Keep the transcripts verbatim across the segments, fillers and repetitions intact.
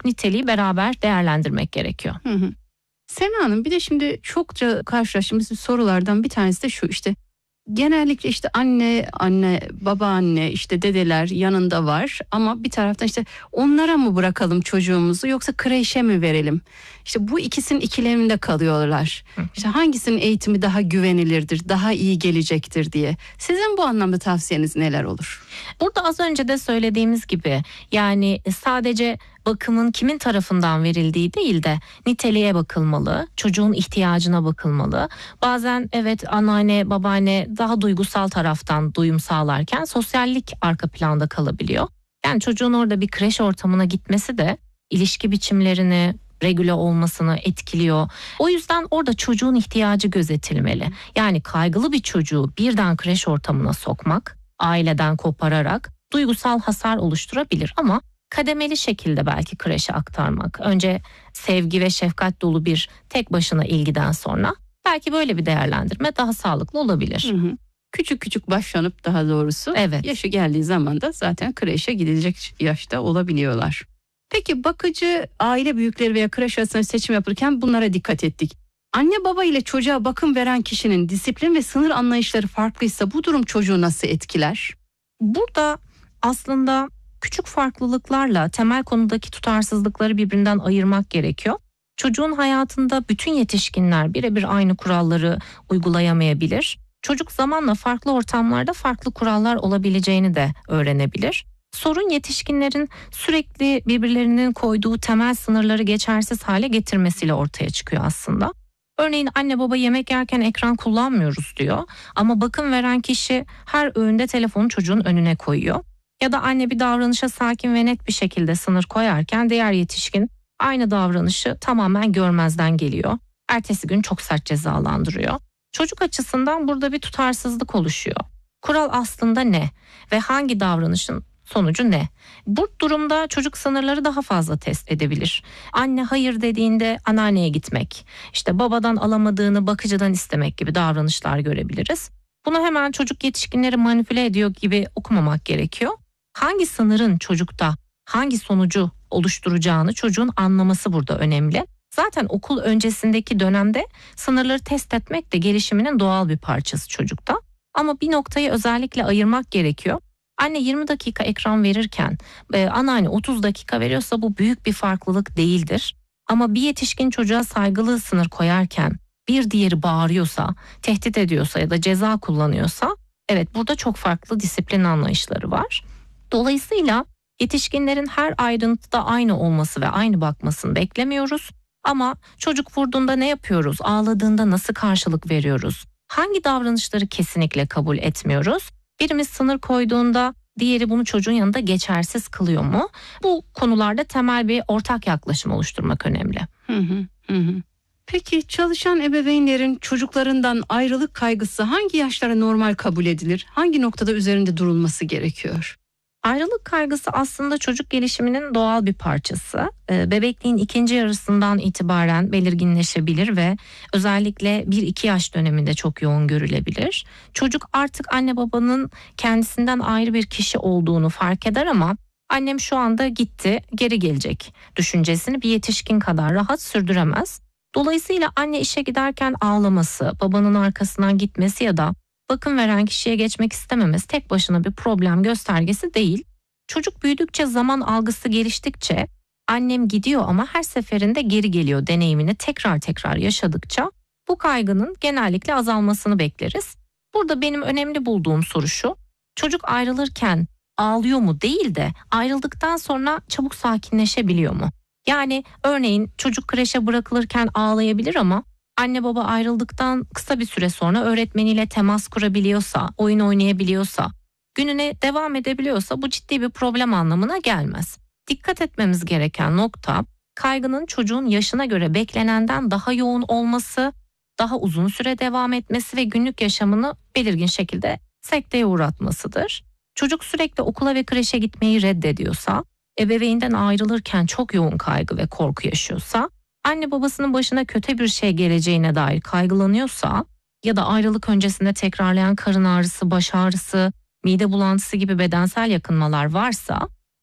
nitelik niteliği beraber değerlendirmek gerekiyor. Hı hı. Sena Hanım, bir de şimdi çokça karşılaştığımız sorulardan bir tanesi de şu: işte genellikle işte anne, anne, babaanne, işte dedeler yanında var ama bir taraftan işte onlara mı bırakalım çocuğumuzu yoksa kreşe mi verelim? İşte bu ikisinin ikileminde kalıyorlar. İşte hangisinin eğitimi daha güvenilirdir, daha iyi gelecektir diye. Sizin bu anlamda tavsiyeniz neler olur? Burada az önce de söylediğimiz gibi, yani sadece bakımın kimin tarafından verildiği değil de niteliğe bakılmalı, çocuğun ihtiyacına bakılmalı. Bazen evet anneanne, babaanne daha duygusal taraftan duyum sağlarken sosyallik arka planda kalabiliyor. Yani çocuğun orada bir kreş ortamına gitmesi de ilişki biçimlerini, regüle olmasını etkiliyor. O yüzden orada çocuğun ihtiyacı gözetilmeli. Yani kaygılı bir çocuğu birden kreş ortamına sokmak, aileden kopararak duygusal hasar oluşturabilir ama kademeli şekilde belki kreşe aktarmak, önce sevgi ve şefkat dolu bir tek başına ilgiden sonra belki böyle bir değerlendirme daha sağlıklı olabilir. Hı hı. Küçük küçük başlanıp daha doğrusu evet. yaşı geldiği zaman da zaten kreşe gidilecek yaşta olabiliyorlar. Peki bakıcı, aile büyükleri veya kreş arasında seçim yapılırken bunlara dikkat ettik. Anne baba ile çocuğa bakım veren kişinin disiplin ve sınır anlayışları farklıysa bu durum çocuğu nasıl etkiler? Burada aslında küçük farklılıklarla temel konudaki tutarsızlıkları birbirinden ayırmak gerekiyor. Çocuğun hayatında bütün yetişkinler birebir aynı kuralları uygulayamayabilir. Çocuk zamanla farklı ortamlarda farklı kurallar olabileceğini de öğrenebilir. Sorun yetişkinlerin sürekli birbirlerinin koyduğu temel sınırları geçersiz hale getirmesiyle ortaya çıkıyor aslında. Örneğin anne baba yemek yerken ekran kullanmıyoruz diyor ama bakım veren kişi her öğünde telefonu çocuğun önüne koyuyor. Ya da anne bir davranışa sakin ve net bir şekilde sınır koyarken diğer yetişkin aynı davranışı tamamen görmezden geliyor. Ertesi gün çok sert cezalandırıyor. Çocuk açısından burada bir tutarsızlık oluşuyor. Kural aslında ne ve hangi davranışın sonucu ne? Bu durumda çocuk sınırları daha fazla test edebilir. Anne hayır dediğinde anneanneye gitmek, işte babadan alamadığını bakıcıdan istemek gibi davranışlar görebiliriz. Bunu hemen çocuk yetişkinleri manipüle ediyor gibi okumamak gerekiyor. Hangi sınırın çocukta hangi sonucu oluşturacağını çocuğun anlaması burada önemli. Zaten okul öncesindeki dönemde sınırları test etmek de gelişiminin doğal bir parçası çocukta. Ama bir noktayı özellikle ayırmak gerekiyor. Anne yirmi dakika ekran verirken e, anneanne otuz dakika veriyorsa bu büyük bir farklılık değildir. Ama bir yetişkin çocuğa saygılı sınır koyarken bir diğeri bağırıyorsa, tehdit ediyorsa ya da ceza kullanıyorsa evet burada çok farklı disiplin anlayışları var. Dolayısıyla yetişkinlerin her ayrıntıda aynı olması ve aynı bakmasını beklemiyoruz. Ama çocuk vurduğunda ne yapıyoruz? Ağladığında nasıl karşılık veriyoruz? Hangi davranışları kesinlikle kabul etmiyoruz? Birimiz sınır koyduğunda diğeri bunu çocuğun yanında geçersiz kılıyor mu? Bu konularda temel bir ortak yaklaşım oluşturmak önemli. Hı hı, hı hı. Peki çalışan ebeveynlerin çocuklarından ayrılık kaygısı hangi yaşlara normal kabul edilir? Hangi noktada üzerinde durulması gerekiyor? Ayrılık kaygısı aslında çocuk gelişiminin doğal bir parçası. Bebekliğin ikinci yarısından itibaren belirginleşebilir ve özellikle bir iki yaş döneminde çok yoğun görülebilir. Çocuk artık anne babanın kendisinden ayrı bir kişi olduğunu fark eder ama annem şu anda gitti, geri gelecek düşüncesini bir yetişkin kadar rahat sürdüremez. Dolayısıyla anne işe giderken ağlaması, babanın arkasından gitmesi ya da bakım veren kişiye geçmek istememesi tek başına bir problem göstergesi değil. Çocuk büyüdükçe, zaman algısı geliştikçe annem gidiyor ama her seferinde geri geliyor deneyimini tekrar tekrar yaşadıkça bu kaygının genellikle azalmasını bekleriz. Burada benim önemli bulduğum soru şu: çocuk ayrılırken ağlıyor mu değil de ayrıldıktan sonra çabuk sakinleşebiliyor mu? Yani örneğin çocuk kreşe bırakılırken ağlayabilir ama anne baba ayrıldıktan kısa bir süre sonra öğretmeniyle temas kurabiliyorsa, oyun oynayabiliyorsa, gününe devam edebiliyorsa bu ciddi bir problem anlamına gelmez. Dikkat etmemiz gereken nokta kaygının çocuğun yaşına göre beklenenden daha yoğun olması, daha uzun süre devam etmesi ve günlük yaşamını belirgin şekilde sekteye uğratmasıdır. Çocuk sürekli okula ve kreşe gitmeyi reddediyorsa, ebeveynden ayrılırken çok yoğun kaygı ve korku yaşıyorsa, anne babasının başına kötü bir şey geleceğine dair kaygılanıyorsa ya da ayrılık öncesinde tekrarlayan karın ağrısı, baş ağrısı, mide bulantısı gibi bedensel yakınmalar varsa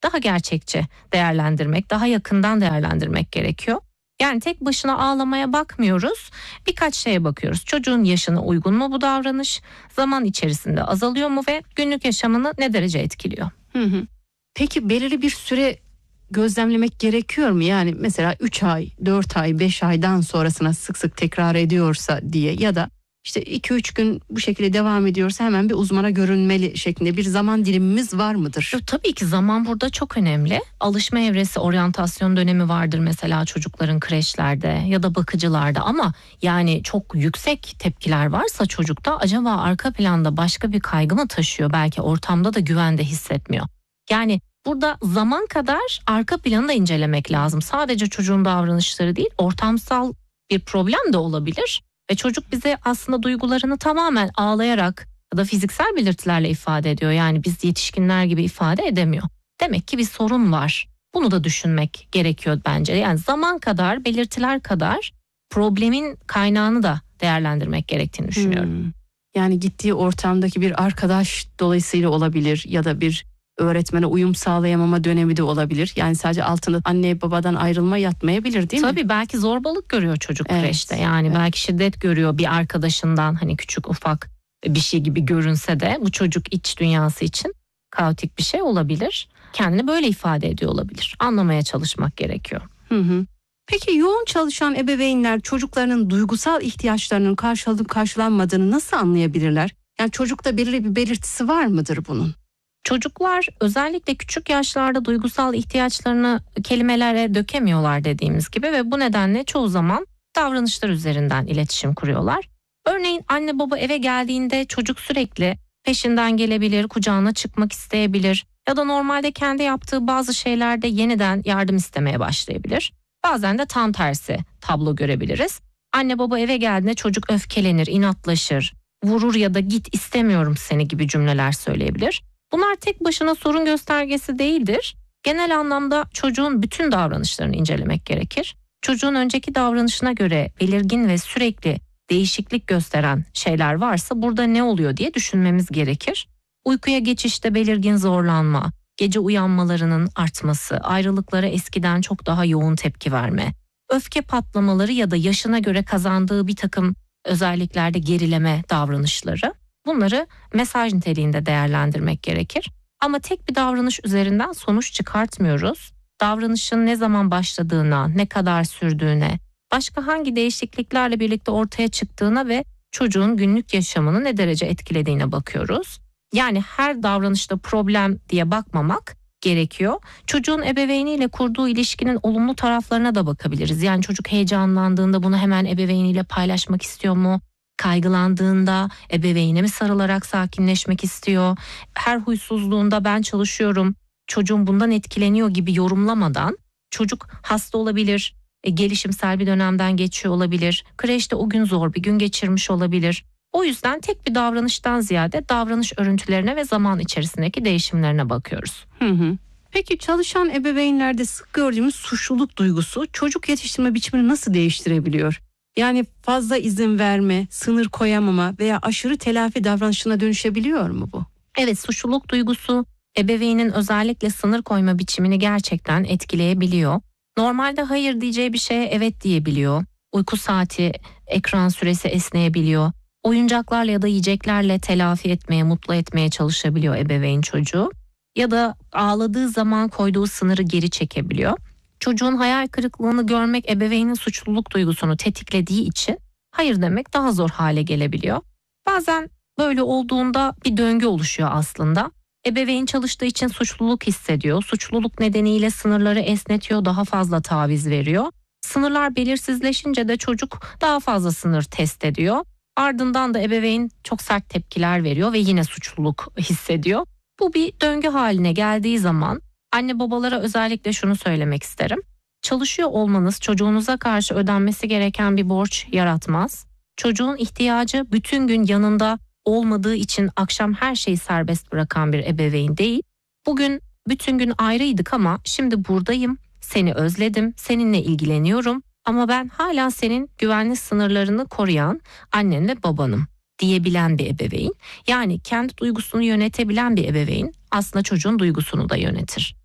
daha gerçekçi değerlendirmek, daha yakından değerlendirmek gerekiyor. Yani tek başına ağlamaya bakmıyoruz. Birkaç şeye bakıyoruz. Çocuğun yaşına uygun mu bu davranış? Zaman içerisinde azalıyor mu ve günlük yaşamını ne derece etkiliyor? Hı hı. Peki belirli bir süre gözlemlemek gerekiyor mu? Yani mesela üç ay, dört ay, beş aydan sonrasına sık sık tekrar ediyorsa diye ya da işte iki üç gün bu şekilde devam ediyorsa hemen bir uzmana görünmeli şeklinde bir zaman dilimimiz var mıdır? Tabii ki zaman burada çok önemli. Alışma evresi, oryantasyon dönemi vardır mesela çocukların kreşlerde ya da bakıcılarda, ama yani çok yüksek tepkiler varsa çocukta acaba arka planda başka bir kaygı mı taşıyor? Belki ortamda da güvende hissetmiyor. Yani burada zaman kadar arka planı da incelemek lazım. Sadece çocuğun davranışları değil, ortamsal bir problem de olabilir. Ve çocuk bize aslında duygularını tamamen ağlayarak ya da fiziksel belirtilerle ifade ediyor. Yani biz yetişkinler gibi ifade edemiyor. Demek ki bir sorun var. Bunu da düşünmek gerekiyor bence. Yani zaman kadar, belirtiler kadar problemin kaynağını da değerlendirmek gerektiğini düşünüyorum. Hmm. Yani gittiği ortamdaki bir arkadaş dolayısıyla olabilir ya da bir öğretmene uyum sağlayamama dönemi de olabilir. Yani sadece altında anne babadan ayrılma yatmayabilir, değil mi? Tabii belki zorbalık görüyor çocuk Evet, kreşte. Yani evet. belki şiddet görüyor bir arkadaşından, hani küçük ufak bir şey gibi görünse de bu çocuk iç dünyası için kaotik bir şey olabilir. Kendini böyle ifade ediyor olabilir. Anlamaya çalışmak gerekiyor. Hı hı. Peki yoğun çalışan ebeveynler çocuklarının duygusal ihtiyaçlarının karşılanıp karşılanmadığını nasıl anlayabilirler? Yani çocukta belirli bir belirtisi var mıdır bunun? Çocuklar özellikle küçük yaşlarda duygusal ihtiyaçlarını kelimelere dökemiyorlar dediğimiz gibi ve bu nedenle çoğu zaman davranışlar üzerinden iletişim kuruyorlar. Örneğin anne baba eve geldiğinde çocuk sürekli peşinden gelebilir, kucağına çıkmak isteyebilir ya da normalde kendi yaptığı bazı şeylerde yeniden yardım istemeye başlayabilir. Bazen de tam tersi tablo görebiliriz. Anne baba eve geldiğinde çocuk öfkelenir, inatlaşır, vurur ya da git istemiyorum seni gibi cümleler söyleyebilir. Bunlar tek başına sorun göstergesi değildir. Genel anlamda çocuğun bütün davranışlarını incelemek gerekir. Çocuğun önceki davranışına göre belirgin ve sürekli değişiklik gösteren şeyler varsa burada ne oluyor diye düşünmemiz gerekir. Uykuya geçişte belirgin zorlanma, gece uyanmalarının artması, ayrılıklara eskiden çok daha yoğun tepki verme, öfke patlamaları ya da yaşına göre kazandığı bir takım özelliklerde gerileme davranışları. Bunları mesaj niteliğinde değerlendirmek gerekir. Ama tek bir davranış üzerinden sonuç çıkartmıyoruz. Davranışın ne zaman başladığına, ne kadar sürdüğüne, başka hangi değişikliklerle birlikte ortaya çıktığına ve çocuğun günlük yaşamını ne derece etkilediğine bakıyoruz. Yani her davranışta problem diye bakmamak gerekiyor. Çocuğun ebeveyniyle kurduğu ilişkinin olumlu taraflarına da bakabiliriz. Yani çocuk heyecanlandığında bunu hemen ebeveyniyle paylaşmak istiyor mu? Kaygılandığında ebeveynine mi sarılarak sakinleşmek istiyor? Her huysuzluğunda ben çalışıyorum, çocuğum bundan etkileniyor gibi yorumlamadan, çocuk hasta olabilir, e, gelişimsel bir dönemden geçiyor olabilir, kreşte o gün zor bir gün geçirmiş olabilir. O yüzden tek bir davranıştan ziyade davranış örüntülerine ve zaman içerisindeki değişimlerine bakıyoruz. Hı hı. Peki çalışan ebeveynlerde sık gördüğümüz suçluluk duygusu çocuk yetiştirme biçimini nasıl değiştirebiliyor? Yani fazla izin verme, sınır koyamama veya aşırı telafi davranışına dönüşebiliyor mu bu? Evet, suçluluk duygusu ebeveynin özellikle sınır koyma biçimini gerçekten etkileyebiliyor. Normalde hayır diyeceği bir şeye evet diyebiliyor. Uyku saati, ekran süresi esneyebiliyor. Oyuncaklarla ya da yiyeceklerle telafi etmeye, mutlu etmeye çalışabiliyor ebeveyn çocuğu. Ya da ağladığı zaman koyduğu sınırı geri çekebiliyor. Çocuğun hayal kırıklığını görmek ebeveynin suçluluk duygusunu tetiklediği için hayır demek daha zor hale gelebiliyor. Bazen böyle olduğunda bir döngü oluşuyor aslında. Ebeveyn çalıştığı için suçluluk hissediyor. Suçluluk nedeniyle sınırları esnetiyor, daha fazla taviz veriyor. Sınırlar belirsizleşince de çocuk daha fazla sınır test ediyor. Ardından da ebeveyn çok sert tepkiler veriyor ve yine suçluluk hissediyor. Bu bir döngü haline geldiği zaman anne babalara özellikle şunu söylemek isterim. Çalışıyor olmanız çocuğunuza karşı ödenmesi gereken bir borç yaratmaz. Çocuğun ihtiyacı bütün gün yanında olmadığı için akşam her şeyi serbest bırakan bir ebeveyn değil. Bugün bütün gün ayrıydık ama şimdi buradayım, seni özledim, seninle ilgileniyorum ama ben hala senin güvenli sınırlarını koruyan annen ve babanım diyebilen bir ebeveyn. Yani kendi duygusunu yönetebilen bir ebeveyn aslında çocuğun duygusunu da yönetir.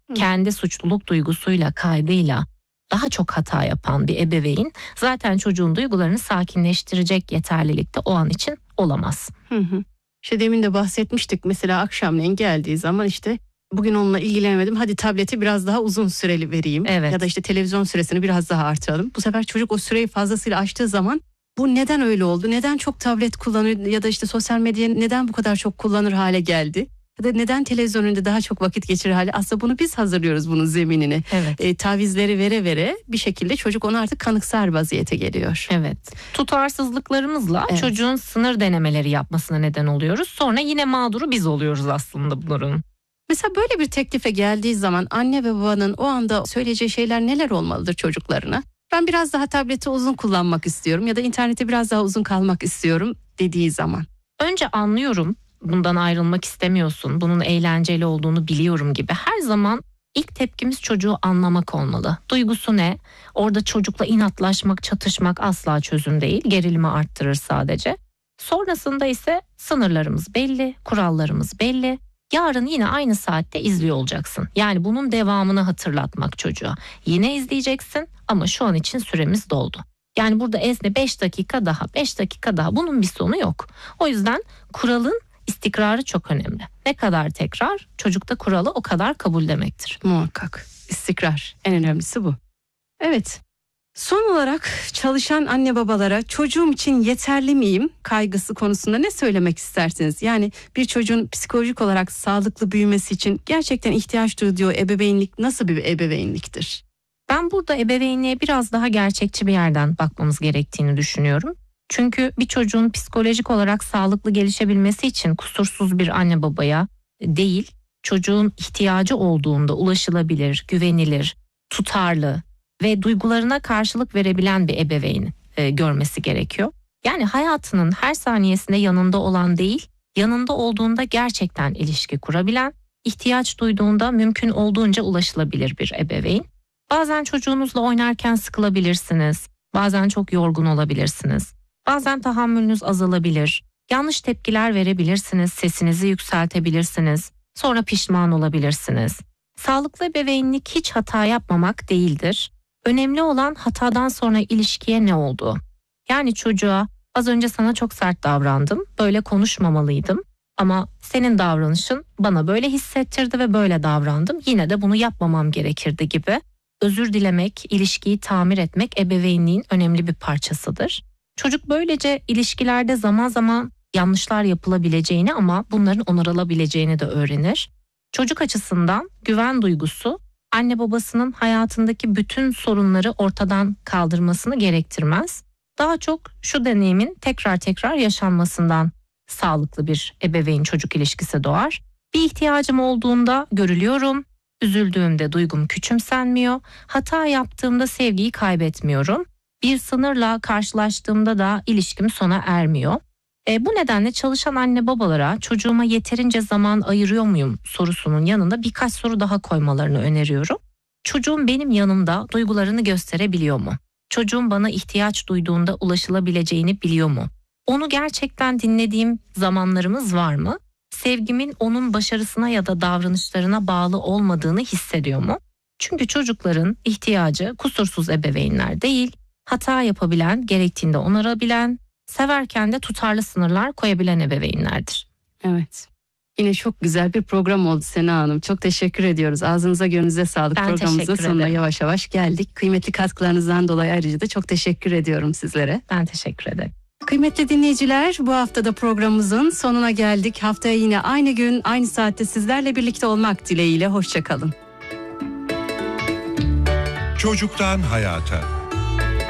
kendi suçluluk duygusuyla, kaygıyla daha çok hata yapan bir ebeveyn zaten çocuğun duygularını sakinleştirecek yeterlilikte o an için olamaz. Hı hı. İşte demin de bahsetmiştik, mesela akşamleyin geldiği zaman işte bugün onunla ilgilenemedim, hadi tableti biraz daha uzun süreli vereyim. Evet. Ya da işte televizyon süresini biraz daha artıralım. Bu sefer çocuk o süreyi fazlasıyla açtığı zaman bu neden öyle oldu? Neden çok tablet kullanır ya da işte sosyal medyayı neden bu kadar çok kullanır hale geldi? Ya da neden televizyon önünde daha çok vakit geçirir hale? Aslında bunu biz hazırlıyoruz, bunun zeminini. Evet. E, tavizleri vere vere bir şekilde çocuk onu artık kanıksar vaziyete geliyor. Evet. Tutarsızlıklarımızla Evet. çocuğun sınır denemeleri yapmasına neden oluyoruz. Sonra yine mağduru biz oluyoruz aslında bunların. Mesela böyle bir teklife geldiği zaman anne ve babanın o anda söyleyeceği şeyler neler olmalıdır çocuklarına? Ben biraz daha tableti uzun kullanmak istiyorum ya da internete biraz daha uzun kalmak istiyorum dediği zaman. Önce anlıyorum, bundan ayrılmak istemiyorsun, bunun eğlenceli olduğunu biliyorum gibi. Her zaman ilk tepkimiz çocuğu anlamak olmalı. Duygusu ne? Orada çocukla inatlaşmak, çatışmak asla çözüm değil. Gerilimi arttırır sadece. Sonrasında ise sınırlarımız belli, kurallarımız belli. Yarın yine aynı saatte izliyor olacaksın. Yani bunun devamını hatırlatmak çocuğa. Yine izleyeceksin ama şu an için süremiz doldu. Yani burada esne beş dakika daha, beş dakika daha, bunun bir sonu yok. O yüzden kuralın istikrarı çok önemli. Ne kadar tekrar, çocukta kuralı o kadar kabul demektir. Muhakkak istikrar, en önemlisi bu. Evet. Son olarak çalışan anne babalara çocuğum için yeterli miyim kaygısı konusunda ne söylemek istersiniz? Yani bir çocuğun psikolojik olarak sağlıklı büyümesi için gerçekten ihtiyaç duyduğu ebeveynlik nasıl bir ebeveynliktir? Ben burada ebeveynliğe biraz daha gerçekçi bir yerden bakmamız gerektiğini düşünüyorum. Çünkü bir çocuğun psikolojik olarak sağlıklı gelişebilmesi için kusursuz bir anne babaya değil, çocuğun ihtiyacı olduğunda ulaşılabilir, güvenilir, tutarlı ve duygularına karşılık verebilen bir ebeveyn e, görmesi gerekiyor. Yani hayatının her saniyesinde yanında olan değil, yanında olduğunda gerçekten ilişki kurabilen, ihtiyaç duyduğunda mümkün olduğunca ulaşılabilir bir ebeveyn. Bazen çocuğunuzla oynarken sıkılabilirsiniz, bazen çok yorgun olabilirsiniz, bazen tahammülünüz azalabilir, yanlış tepkiler verebilirsiniz, sesinizi yükseltebilirsiniz, sonra pişman olabilirsiniz. Sağlıklı ebeveynlik hiç hata yapmamak değildir. Önemli olan hatadan sonra ilişkiye ne oldu? Yani çocuğa az önce sana çok sert davrandım, böyle konuşmamalıydım ama senin davranışın bana böyle hissettirdi ve böyle davrandım, yine de bunu yapmamam gerekirdi gibi. Özür dilemek, ilişkiyi tamir etmek ebeveynliğin önemli bir parçasıdır. Çocuk böylece ilişkilerde zaman zaman yanlışlar yapılabileceğini ama bunların onarılabileceğini de öğrenir. Çocuk açısından güven duygusu anne babasının hayatındaki bütün sorunları ortadan kaldırmasını gerektirmez. Daha çok şu deneyimin tekrar tekrar yaşanmasından sağlıklı bir ebeveyn çocuk ilişkisi doğar. Bir ihtiyacım olduğunda görülüyorum, üzüldüğümde duygum küçümsenmiyor, hata yaptığımda sevgiyi kaybetmiyorum, bir sınırla karşılaştığımda da ilişkim sona ermiyor. E, bu nedenle çalışan anne babalara çocuğuma yeterince zaman ayırıyor muyum sorusunun yanında birkaç soru daha koymalarını öneriyorum. Çocuğum benim yanımda duygularını gösterebiliyor mu? Çocuğum bana ihtiyaç duyduğunda ulaşılabileceğini biliyor mu? Onu gerçekten dinlediğim zamanlarımız var mı? Sevgimin onun başarısına ya da davranışlarına bağlı olmadığını hissediyor mu? Çünkü çocukların ihtiyacı kusursuz ebeveynler değil, hata yapabilen, gerektiğinde onarabilen, severken de tutarlı sınırlar koyabilen ebeveynlerdir. Evet. Yine çok güzel bir program oldu Sena Hanım. Çok teşekkür ediyoruz. Ağzınıza gönlünüze sağlık. Ben Programımızın teşekkür sonuna ederim. yavaş yavaş geldik. Kıymetli katkılarınızdan dolayı ayrıca da çok teşekkür ediyorum sizlere. Ben teşekkür ederim. Kıymetli dinleyiciler, bu hafta da programımızın sonuna geldik. Haftaya yine aynı gün, aynı saatte sizlerle birlikte olmak dileğiyle. Hoşça kalın. Çocuktan hayata.